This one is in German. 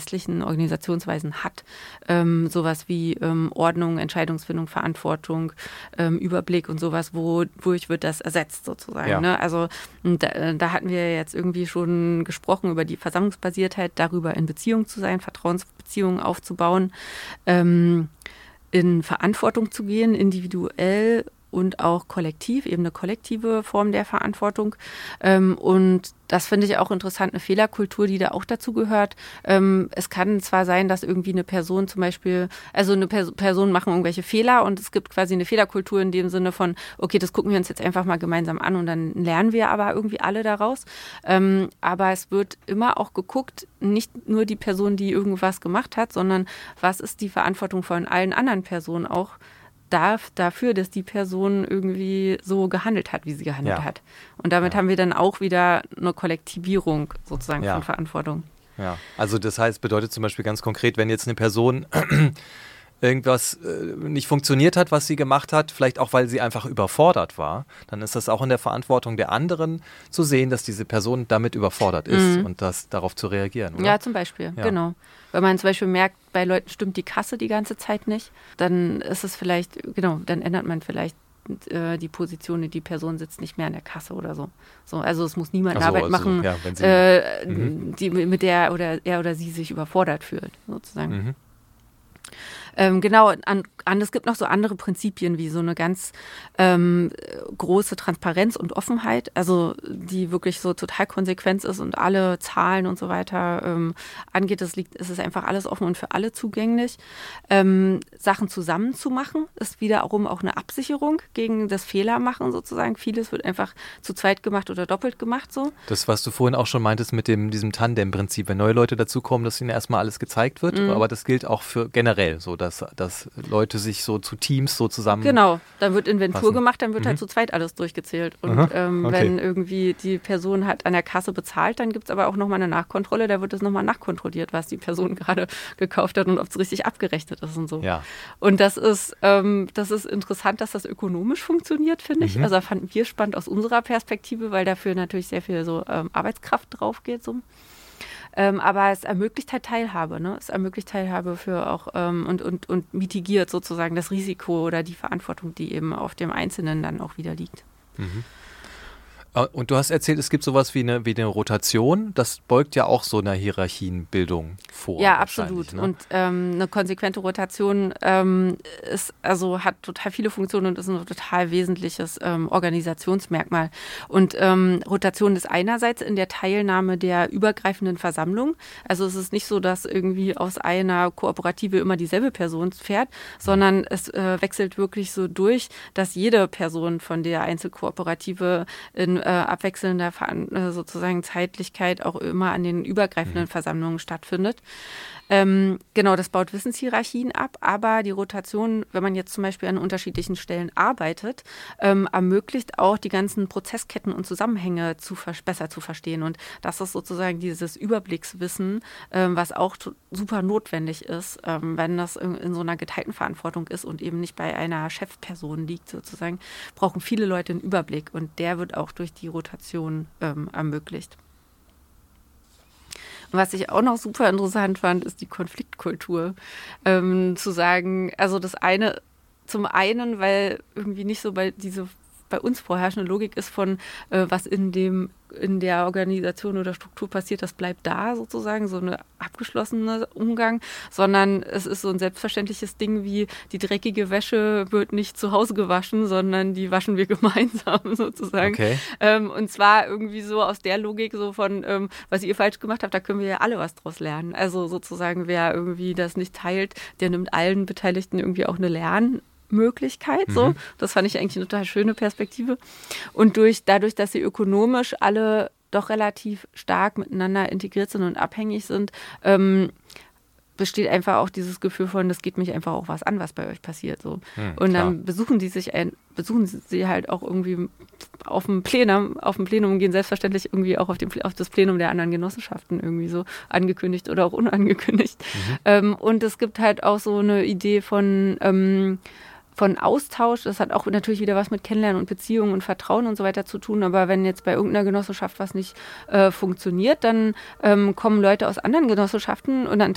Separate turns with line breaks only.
westlichen Organisationsweisen hat. Sowas wie Ordnung, Entscheidungsfindung, Verantwortung, Überblick und sowas, wodurch wird das ersetzt sozusagen.
Ja.
Ne? Also da hatten wir jetzt irgendwie schon gesprochen über die Versammlungsbasiertheit, darüber in Beziehung zu sein, Vertrauensbeziehungen aufzubauen, in Verantwortung zu gehen, individuell und auch kollektiv, eben eine kollektive Form der Verantwortung. Und das finde ich auch interessant, eine Fehlerkultur, die da auch dazu gehört. Es kann zwar sein, dass irgendwie eine Person zum Beispiel, also eine Person machen irgendwelche Fehler und es gibt quasi eine Fehlerkultur in dem Sinne von, okay, das gucken wir uns jetzt einfach mal gemeinsam an und dann lernen wir aber irgendwie alle daraus. Aber es wird immer auch geguckt, nicht nur die Person, die irgendwas gemacht hat, sondern was ist die Verantwortung von allen anderen Personen auch, dafür, dass die Person irgendwie so gehandelt hat, wie sie gehandelt hat. Und damit haben wir dann auch wieder eine Kollektivierung sozusagen von Verantwortung.
Ja, also das heißt, bedeutet zum Beispiel ganz konkret, wenn jetzt eine Person irgendwas nicht funktioniert hat, was sie gemacht hat, vielleicht auch, weil sie einfach überfordert war, dann ist das auch in der Verantwortung der anderen zu sehen, dass diese Person damit überfordert ist und darauf zu reagieren, oder?
Ja, zum Beispiel, genau. Wenn man zum Beispiel merkt, bei Leuten stimmt die Kasse die ganze Zeit nicht, dann ist es vielleicht, dann ändert man vielleicht die Position, die Person sitzt nicht mehr an der Kasse oder so. Also es muss niemand Arbeit machen,
wenn sie,
die, mit der oder er oder sie sich überfordert fühlt, sozusagen. Es gibt noch so andere Prinzipien wie so eine ganz große Transparenz und Offenheit, also die wirklich so total konsequent ist und alle Zahlen und so weiter angeht. Es ist einfach alles offen und für alle zugänglich. Sachen zusammen zu machen, ist wiederum auch eine Absicherung gegen das Fehlermachen sozusagen. Vieles wird einfach zu zweit gemacht oder doppelt gemacht so.
Das, was du vorhin auch schon meintest mit diesem Tandem-Prinzip, wenn neue Leute dazukommen, dass ihnen erstmal alles gezeigt wird, aber das gilt auch für generell so, dass Leute sich so zu Teams so zusammen...
Genau, dann wird Inventur gemacht, dann wird halt zu zweit alles durchgezählt. Und wenn irgendwie die Person hat an der Kasse bezahlt, dann gibt es aber auch nochmal eine Nachkontrolle, da wird es nochmal nachkontrolliert, was die Person gerade gekauft hat und ob es richtig abgerechnet ist und so.
Ja.
Und das ist interessant, dass das ökonomisch funktioniert, finde ich. Also fanden wir spannend aus unserer Perspektive, weil dafür natürlich sehr viel so Arbeitskraft drauf geht. So. Aber es ermöglicht halt Teilhabe, ne? Es ermöglicht Teilhabe für auch und mitigiert sozusagen das Risiko oder die Verantwortung, die eben auf dem Einzelnen dann auch wieder liegt.
Und du hast erzählt, es gibt sowas wie eine Rotation. Das beugt ja auch so einer Hierarchienbildung vor.
Ja, absolut. Ne? Und eine konsequente Rotation hat total viele Funktionen und ist ein total wesentliches Organisationsmerkmal. Und Rotation ist einerseits in der Teilnahme der übergreifenden Versammlung. Also es ist nicht so, dass irgendwie aus einer Kooperative immer dieselbe Person fährt, sondern es wechselt wirklich so durch, dass jede Person von der Einzelkooperative in abwechselnder sozusagen Zeitlichkeit auch immer an den übergreifenden Versammlungen stattfindet. Das baut Wissenshierarchien ab, aber die Rotation, wenn man jetzt zum Beispiel an unterschiedlichen Stellen arbeitet, ermöglicht auch die ganzen Prozessketten und Zusammenhänge besser zu verstehen. Und das ist sozusagen dieses Überblickswissen, was auch super notwendig ist, wenn das in so einer geteilten Verantwortung ist und eben nicht bei einer Chefperson liegt sozusagen, brauchen viele Leute einen Überblick und der wird auch durch die Rotation ermöglicht. Was ich auch noch super interessant fand, ist die Konfliktkultur. Zu sagen, also das eine, zum einen, weil irgendwie nicht so bei uns vorherrschende Logik ist von, was in der Organisation oder Struktur passiert, das bleibt da sozusagen, so eine abgeschlossene Umgang, sondern es ist so ein selbstverständliches Ding wie, die dreckige Wäsche wird nicht zu Hause gewaschen, sondern die waschen wir gemeinsam sozusagen.
Okay.
Und zwar irgendwie so aus der Logik so von, was ihr falsch gemacht habt, da können wir ja alle was draus lernen. Also sozusagen, wer irgendwie das nicht teilt, der nimmt allen Beteiligten irgendwie auch eine Lernmöglichkeit. So. Das fand ich eigentlich eine total schöne Perspektive. Und dadurch, dass sie ökonomisch alle doch relativ stark miteinander integriert sind und abhängig sind, besteht einfach auch dieses Gefühl von, das geht mich einfach auch was an, was bei euch passiert. So. Und dann besuchen sie halt auch irgendwie auf dem Plenum und gehen selbstverständlich irgendwie auch auf das Plenum der anderen Genossenschaften irgendwie so angekündigt oder auch unangekündigt. Und es gibt halt auch so eine Idee von Austausch, das hat auch natürlich wieder was mit Kennenlernen und Beziehungen und Vertrauen und so weiter zu tun, aber wenn jetzt bei irgendeiner Genossenschaft was nicht funktioniert, dann kommen Leute aus anderen Genossenschaften und dann